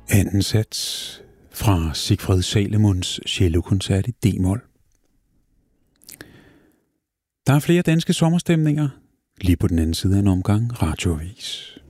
Anden sats fra Sigfrid Salomon's cellokoncert i D-mol. Der er flere danske sommerstemninger lige på den anden side af en omgang radioavis.